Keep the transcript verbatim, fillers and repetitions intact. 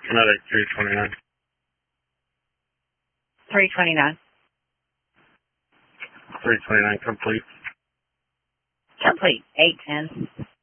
Another three twenty-nine. three twenty-nine. three twenty-nine complete. Complete. eight ten.